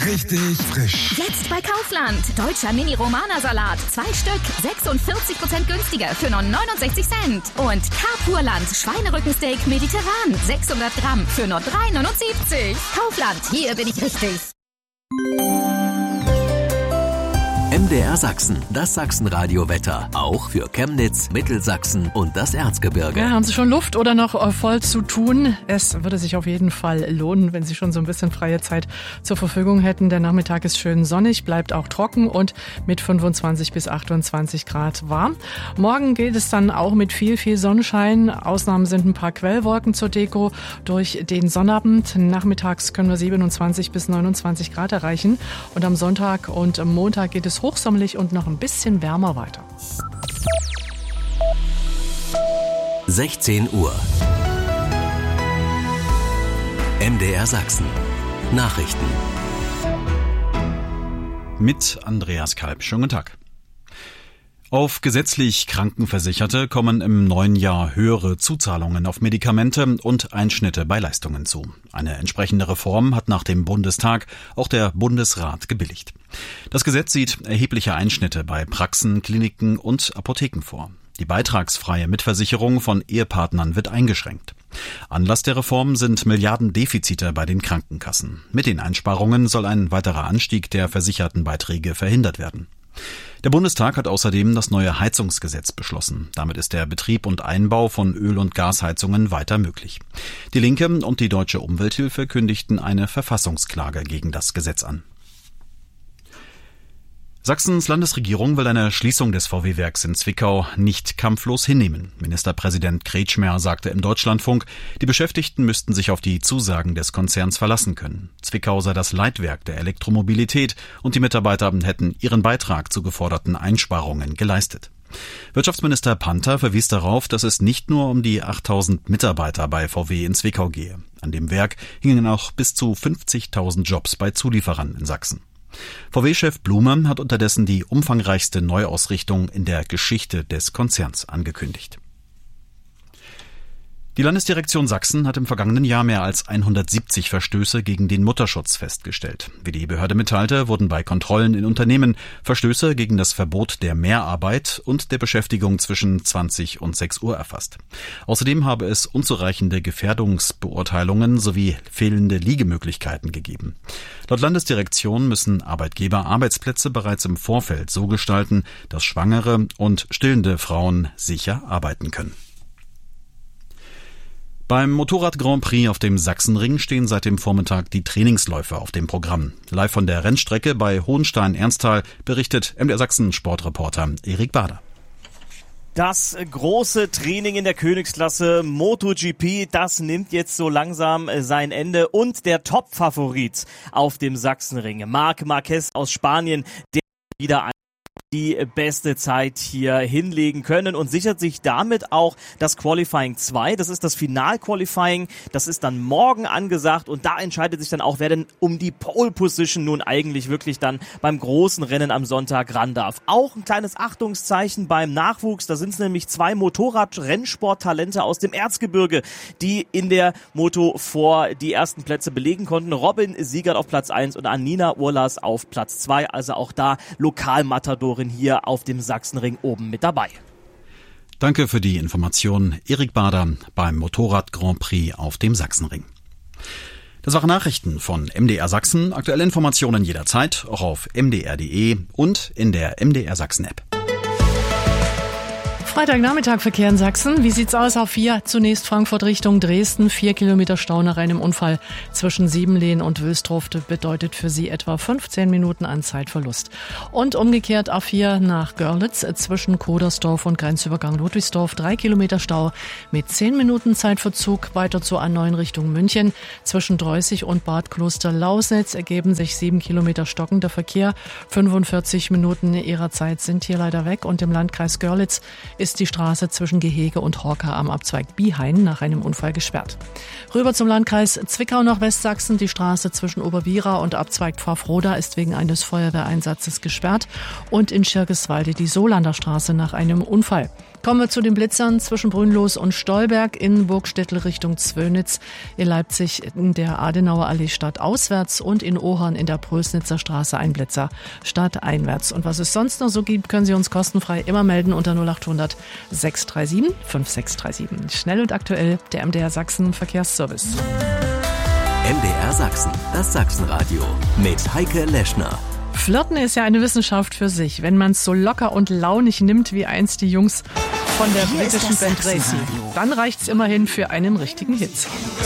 richtig frisch. Jetzt bei Kaufland. Deutscher Mini-Romana-Salat. 2 Stück. 46% günstiger für nur 69 Cent. Und Carpurland. Schweinerückensteak mediterran. 600 Gramm für nur 3,79. Kaufland. Hier bin ich richtig. MDR Sachsen, das Sachsenradio-Wetter. Auch für Chemnitz, Mittelsachsen und das Erzgebirge. Ja, haben Sie schon Luft oder noch voll zu tun? Es würde sich auf jeden Fall lohnen, wenn Sie schon so ein bisschen freie Zeit zur Verfügung hätten. Der Nachmittag ist schön sonnig, bleibt auch trocken und mit 25 bis 28 Grad warm. Morgen geht es dann auch mit viel Sonnenschein. Ausnahmen sind ein paar Quellwolken zur Deko durch den Sonnabend. Nachmittags können wir 27 bis 29 Grad erreichen. Und am Sonntag und am Montag geht es hochsommerlich und noch ein bisschen wärmer weiter. 16 Uhr. MDR Sachsen. Nachrichten. Mit Andreas Kalb. Schönen guten Tag. Auf gesetzlich Krankenversicherte kommen im neuen Jahr höhere Zuzahlungen auf Medikamente und Einschnitte bei Leistungen zu. Eine entsprechende Reform hat nach dem Bundestag auch der Bundesrat gebilligt. Das Gesetz sieht erhebliche Einschnitte bei Praxen, Kliniken und Apotheken vor. Die beitragsfreie Mitversicherung von Ehepartnern wird eingeschränkt. Anlass der Reform sind Milliardendefizite bei den Krankenkassen. Mit den Einsparungen soll ein weiterer Anstieg der Versichertenbeiträge verhindert werden. Der Bundestag hat außerdem das neue Heizungsgesetz beschlossen. Damit ist der Betrieb und Einbau von Öl- und Gasheizungen weiter möglich. Die Linke und die Deutsche Umwelthilfe kündigten eine Verfassungsklage gegen das Gesetz an. Sachsens Landesregierung will eine Schließung des VW-Werks in Zwickau nicht kampflos hinnehmen. Ministerpräsident Kretschmer sagte im Deutschlandfunk, die Beschäftigten müssten sich auf die Zusagen des Konzerns verlassen können. Zwickau sei das Leitwerk der Elektromobilität und die Mitarbeiter hätten ihren Beitrag zu geforderten Einsparungen geleistet. Wirtschaftsminister Panther verwies darauf, dass es nicht nur um die 8000 Mitarbeiter bei VW in Zwickau gehe. An dem Werk hingen auch bis zu 50.000 Jobs bei Zulieferern in Sachsen. VW-Chef Blume hat unterdessen die umfangreichste Neuausrichtung in der Geschichte des Konzerns angekündigt. Die Landesdirektion Sachsen hat im vergangenen Jahr mehr als 170 Verstöße gegen den Mutterschutz festgestellt. Wie die Behörde mitteilte, wurden bei Kontrollen in Unternehmen Verstöße gegen das Verbot der Mehrarbeit und der Beschäftigung zwischen 20 und 6 Uhr erfasst. Außerdem habe es unzureichende Gefährdungsbeurteilungen sowie fehlende Liegemöglichkeiten gegeben. Laut Landesdirektion müssen Arbeitgeber Arbeitsplätze bereits im Vorfeld so gestalten, dass schwangere und stillende Frauen sicher arbeiten können. Beim Motorrad Grand Prix auf dem Sachsenring stehen seit dem Vormittag die Trainingsläufe auf dem Programm. Live von der Rennstrecke bei Hohenstein-Ernsthal berichtet MDR Sachsen Sportreporter Erik Bader. Das große Training in der Königsklasse MotoGP, das nimmt jetzt so langsam sein Ende. Und der Top-Favorit auf dem Sachsenring, Marc Marquez aus Spanien, der wieder die beste Zeit hier hinlegen können und sichert sich damit auch das Qualifying 2. Das ist das Final-Qualifying. Das ist dann morgen angesagt und da entscheidet sich dann auch, wer denn um die Pole-Position nun eigentlich wirklich dann beim großen Rennen am Sonntag ran darf. Auch ein kleines Achtungszeichen beim Nachwuchs. Da sind es nämlich 2 Motorrad-Rennsport-Talente aus dem Erzgebirge, die in der Moto vor die ersten Plätze belegen konnten. Robin Siegert auf Platz 1 und Anina Urlas auf Platz 2. Also auch da Lokalmatadoren hier auf dem Sachsenring oben mit dabei. Danke für die Information, Erik Bader beim Motorrad Grand Prix auf dem Sachsenring. Das waren Nachrichten von MDR Sachsen. Aktuelle Informationen jederzeit, auch auf mdr.de und in der MDR Sachsen App. Freitagnachmittag Verkehr in Sachsen. Wie sieht's aus auf 4? Zunächst Frankfurt Richtung Dresden. 4 Kilometer Stau nach einem Unfall zwischen Siebenlehn und Wülstrow bedeutet für Sie etwa 15 Minuten an Zeitverlust. Und umgekehrt A4 nach Görlitz zwischen Kodersdorf und Grenzübergang Ludwigsdorf. 3 Kilometer Stau mit 10 Minuten Zeitverzug. Weiter zur A9 Richtung München. Zwischen Dreußig und Bad Kloster-Lausnitz ergeben sich 7 Kilometer stockender Verkehr. 45 Minuten Ihrer Zeit sind hier leider weg. Und im Landkreis Görlitz ist die Straße zwischen Gehege und Horka am Abzweig Biehain nach einem Unfall gesperrt. Rüber zum Landkreis Zwickau nach Westsachsen. Die Straße zwischen Oberwiera und Abzweig Pfaffroda ist wegen eines Feuerwehreinsatzes gesperrt. Und in Schirgeswalde die Solander Straße nach einem Unfall. Kommen wir zu den Blitzern zwischen Brünnlos und Stolberg in Burgstädtel Richtung Zwönitz, in Leipzig in der Adenauer Allee stadtauswärts und in Ohern in der Prösnitzer Straße ein Blitzer stadteinwärts. Und was es sonst noch so gibt, können Sie uns kostenfrei immer melden unter 0800 637 5637. Schnell und aktuell der MDR Sachsen Verkehrsservice. MDR Sachsen, das Sachsenradio mit Heike Leschner. Flirten ist ja eine Wissenschaft für sich, wenn man es so locker und launig nimmt wie einst die Jungs von der britischen Band Tracy. Dann reicht's immerhin für einen richtigen Hit.